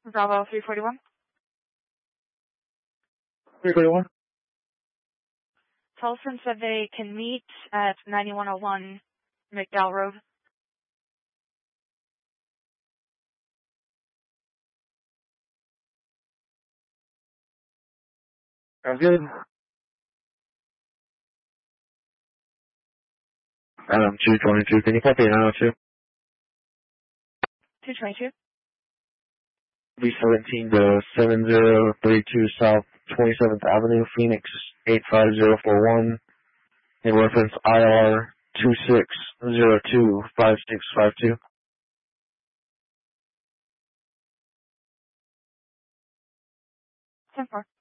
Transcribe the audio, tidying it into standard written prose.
Bravo 341. 341. Tolson said they can meet at 9101 McDowell Road. Sounds good. Adam 222, can you copy 902? 222. V17 to 7032 South 27th Avenue, Phoenix 85041, in reference IR 26025652. 10-4.